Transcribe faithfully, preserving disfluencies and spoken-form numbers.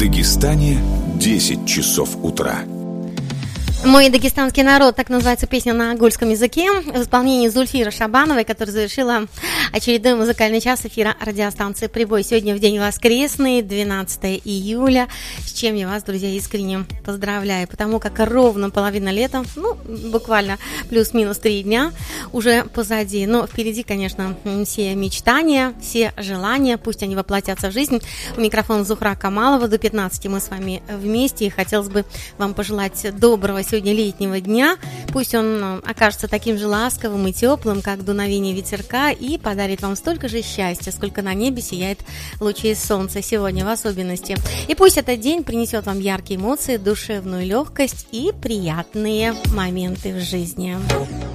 Дагестане десять часов утра. «Мой дагестанский народ», так называется песня на ангольском языке, в исполнении Зульфира Шабановой, которая завершила очередной музыкальный час эфира радиостанции «Прибой». Сегодня в день воскресный, двенадцатое июля, с чем я вас, друзья, искренне поздравляю, потому как ровно половина лета, ну, буквально плюс-минус три дня уже позади, но впереди, конечно, все мечтания, все желания, пусть они воплотятся в жизнь. У микрофона Зухра Камалова, до пятнадцати мы с вами вместе, и хотелось бы вам пожелать доброго сегодня летнего дня. Пусть он окажется таким же ласковым и теплым, как дуновение ветерка, и подарит вам столько же счастья, сколько на небе сияет лучей солнца сегодня в особенности. И пусть этот день принесет вам яркие эмоции, душевную легкость и приятные моменты в жизни.